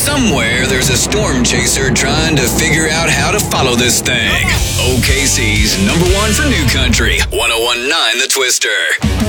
Somewhere there's a storm chaser trying to figure out how to follow this thing. OKC's #1 for New Country, 101.9 The Twister.